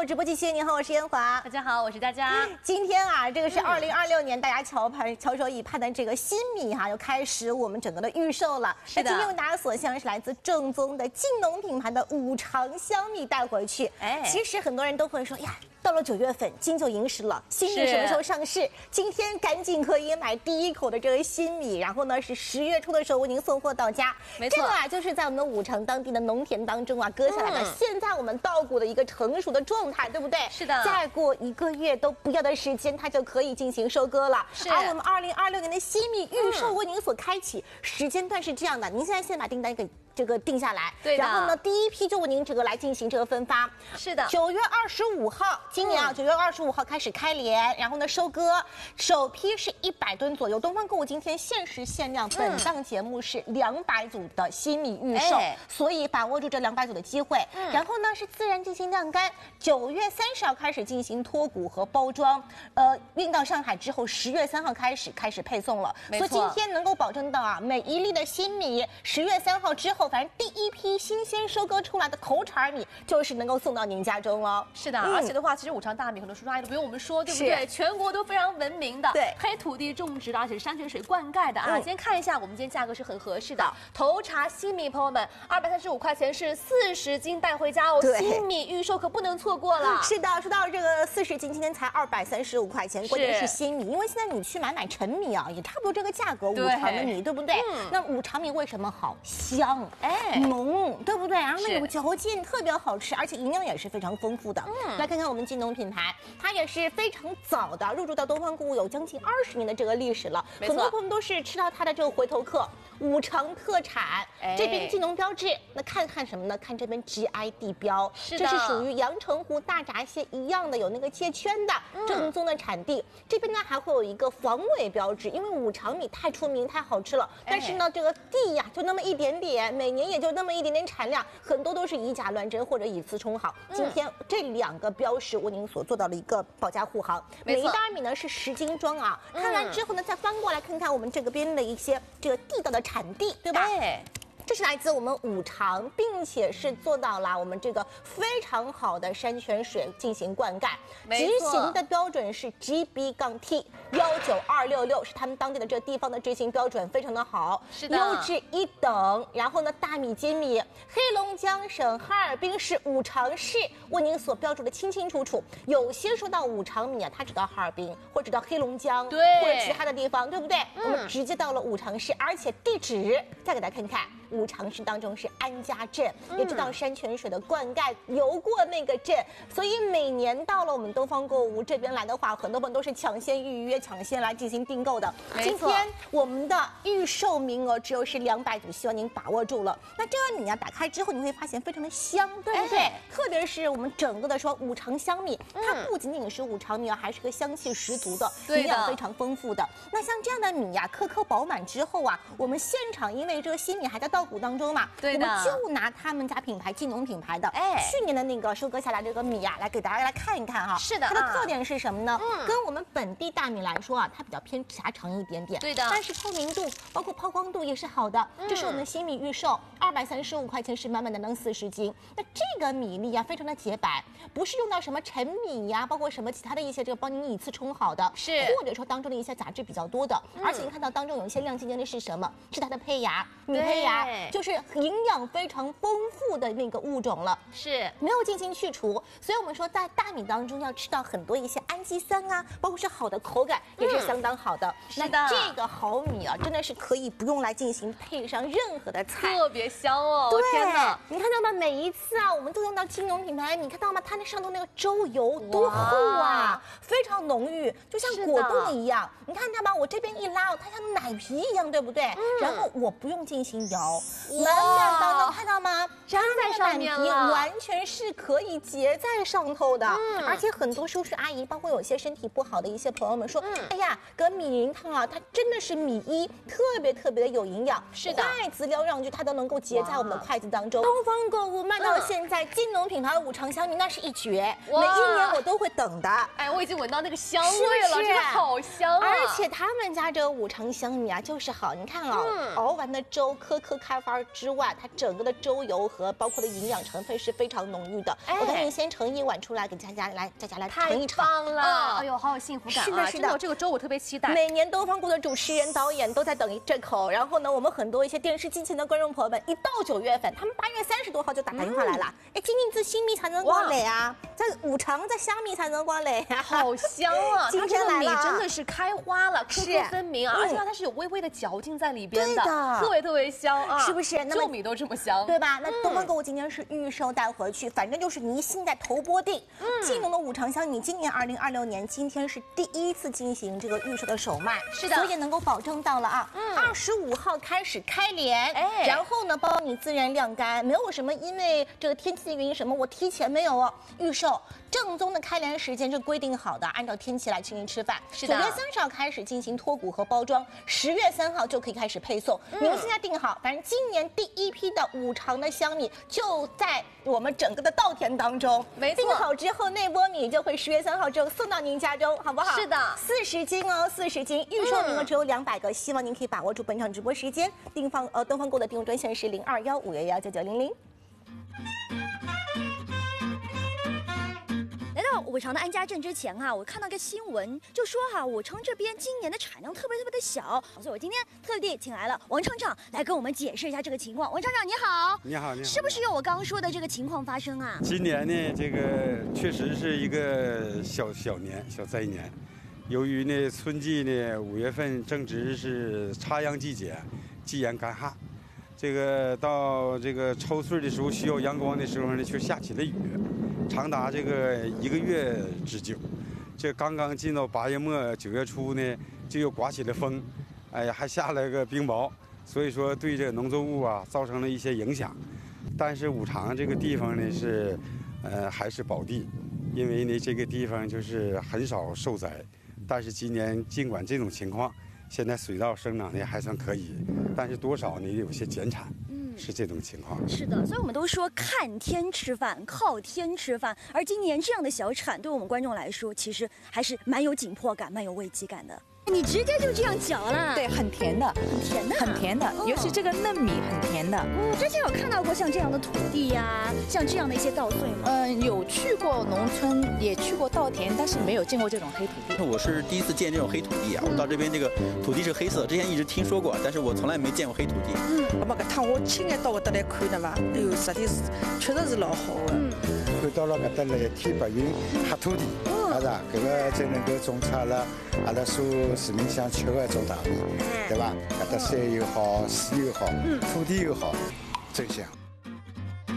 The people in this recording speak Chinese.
购直播继续，您好，我是燕华。 大家好，我是佳佳。 今天啊，这个是2026年大家翘首以盼的这个新米哈，又开始我们整个的预售了。 是的。 那今天为大家所向是来自正宗的晋农品牌的五常香米带回去。其实很多人都会说呀。到了9月份，金就银时了，新米什么时候上市？今天赶紧可以买第一口的这个新米，然后呢是10月初的时候为您送货到家。 没错， 这个啊就是在我们的五常当地的农田当中啊割下来的，现在我们稻谷的一个成熟的状态，对不对？ 是的。 再过1个月都不要的时间，它就可以进行收割了。 是。 而我们2026年的新米预售为您所开启，时间段是这样的，您现在先把订单给。这个定下来， 对的。 然后呢，第一批就为您这个来进行这个分发。 是的。 9月25号，今年啊，9月25号开始开镰，然后呢收割，首批是100吨左右。东方购物今天限时限量，本档节目是200组的新米预售，所以把握住这200组的机会。然后呢是自然进行晾干，9月30号开始进行脱谷和包装，运到上海之后，10月3号开始配送了。所以今天能够保证到啊，每一粒的新米10月3号之后。反正第一批新鲜收割出来的口产米，就是能够送到您家中了。 是的，而且的话，其实五常大米很多叔叔阿姨都不用我们说，对不对？全国都非常闻名的， 对， 黑土地种植的，而且是山泉水灌溉的啊。今天看一下，我们今天价格是很合适的。头茬新米，朋友们，235块钱是40斤带回家哦。新米预售可不能错过了。 是的，说到这个40斤，今天才235块钱，关键是新米，因为现在你去买陈米啊，也差不多这个价格，五常的米，对不对？那五常米为什么好？香。浓，对不对？然后呢有嚼劲，特别好吃，而且营养也是非常丰富的。来看看我们晋农品牌，它也是非常早的入驻到东方购物，有将近20年的这个历史了。很多朋友都是吃到它的这个回头客，五常特产。这边晋农标志，那看什么呢？看这边 GI 地标，这是属于阳澄湖大闸蟹一样的有那个界圈的正宗的产地。这边呢还会有一个防伪标志，因为五常米太出名太好吃了，但是呢这个地呀就那么一点点，每年也就那么一点点产量，很多都是以假乱真或者以次充好。今天这2个标识为您所做到了一个保驾护航。每一袋米呢是10斤装啊。看完之后呢，再翻过来看看我们这个边的一些这个地道的产地，对吧？这是来自我们五常，并且是做到了我们这个非常好的山泉水进行灌溉，执行的标准是 GB-T19266，是他们当地的这个地方的执行标准非常的好， 是的， 优质1等。然后呢，大米精米，黑龙江省哈尔滨市五常市为您所标注的清清楚楚。有些说到五常米啊，他只到哈尔滨或者到黑龙江，对，或者其他的地方，对不对？我们直接到了五常市，而且地址再给大家看看。五常市当中是安家镇，也知道山泉水的灌溉，游过那个镇，所以每年到了我们东方购物这边来的话，很多朋友都是抢先预约、抢先来进行订购的。今天我们的预售名额只有是200组，希望您把握住了。那这个米啊，打开之后你会发现非常的香，对不对？特别是我们整个的说五常香米，它不仅仅是五常米啊，还是个香气十足的，营养非常丰富的。那像这样的米呀，颗颗饱满之后啊，我们现场因为这个新米还在稻谷当中嘛，我们就拿他们家品牌晋农品牌的，去年的那个收割下来这个米啊，来给大家来看一看哈。是的，它的特点是什么呢？跟我们本地大米来说啊，它比较偏狭长一点点，对的。但是透明度包括抛光度也是好的。这是我们的新米预售，235块钱是满满当当40斤。那这个米粒啊，非常的洁白，不是用到什么陈米呀，包括什么其他的一些这个帮您以次充好的，是或者说当中的一些杂质比较多的。而且你看到当中有一些亮晶晶的是什么？是它的胚芽，米胚芽，就是营养非常丰富的那个物种了，是没有进行去除。所以我们说在大米当中要吃到很多一些氨基酸啊，包括是好的口感也是相当好的。那这个好米啊，真的是可以不用来进行配上任何的菜， 特别香哦！ 对， 天哪， 你看到吗？每一次啊，我们都用到晋农品牌，你看到吗？它那上头那个粥油多厚啊，非常浓郁，就像果冻一样。你看到吗？我这边一拉，它像奶皮一样，对不对？然后我不用进行摇，满满当当，看到吗？ 粘在上面了， 完全是可以结在上头的。而且很多叔叔阿姨，包括有些身体不好的一些朋友们说，哎呀，搁米淋汤啊，它真的是米1，特别的有营养。是的，筷子撩上去，它都能够结在我们的筷子当中。东方购物卖到现在，晋农品牌的五常香米那是一绝，每一年我都会等的。 哎，我已经闻到那个香味了，真的好香啊！ 而且他们家这个五常香米啊，就是好，你看啊，熬完的粥颗颗开发之外，它整个的粥油和包括的营养成分是非常浓郁的。我给你先盛一碗出来，给佳佳来尝一尝。 太棒了！哎呦，好有幸福感啊！ 是的， 真的，这个粥我特别期待。 每年东方顾的主持人、导演都在等这口。然后呢，我们很多一些电视机前的观众朋友们，一到9月份，他们8月30多号就打电话来了。哎，今年这新米才能光磊啊，在五常在香米才能光磊啊， 好香啊！ 今天来了， 米真的是开花了，颗颗分明啊，而且它是有微微的嚼劲在里边的，特别香啊， 是不是？ 糯米都这么香， 对吧？那东方购物今天是预售带回去，反正就是你现在头波定。晋农的五常香米今年2026年今天是第1次进行这个预售的首卖， 是的， 所以也能够保证到了啊，25号开始开连，然后呢包你自然晾干，没有什么因为这个天气的原因什么我提前没有预售。正宗的开连时间是规定好的，按照天气来请您吃饭。 是的， 9月30号开始进行脱骨和包装，10月3号就可以开始配送。你们现在订好，反正今年第1批的五常的香米就在我们整个的稻田当中。 没错， 订好之后那波米就会10月3号之后送到您家中，好不好？ 是的 ，40斤哦，40斤，预售名额只有200个，希望您可以把握住本场直播时间。东方购的订购专线是0215119900。 来到五常的安家镇之前啊，我看到个新闻，就说五常这边今年的产量特别的小，所以我今天特地请来了王厂长来跟我们解释一下这个情况。王厂长你好， 你好， 是不是有我刚刚说的这个情况发生啊？ 今年呢，这个确实是一个小灾年，由于呢春季呢5月份正值是插秧季节，季严干旱，这个到这个抽穗的时候需要阳光的时候呢，却下起了雨。长达这个1个月之久，这刚刚进到8月末9月初呢，就又刮起了风，哎呀，还下了个冰雹，所以说对这农作物啊造成了一些影响。但是五常这个地方呢是，还是宝地，因为呢这个地方就是很少受灾。但是今年尽管这种情况，现在水稻生长的还算可以，但是多少呢有些减产。是这种情况。 是的，所以我们都说看天吃饭，靠天吃饭。而今年这样的小产，对我们观众来说，其实还是蛮有紧迫感、蛮有危机感的。你直接就这样嚼了？ 对，很甜的， 很甜的， 很甜的，尤其这个嫩米很甜的。 之前有看到过像这样的土地呀，像这样的一些稻穗吗？ 有去过农村，也去过稻田，但是没有见过这种黑土地。 我是第一次见这种黑土地啊！我到这边这个土地是黑色，之前一直听说过，但是我从来没见过黑土地。 那么搿趟我亲眼到搿搭来看的嘛，哎呦，实体是确实是老好的。 看到了搿搭蓝天白云黑土地，是吧？搿个才能够种出了阿拉所市民想吃的一种大米，对吧？搿搭山又好，水又好，土地又好，真香。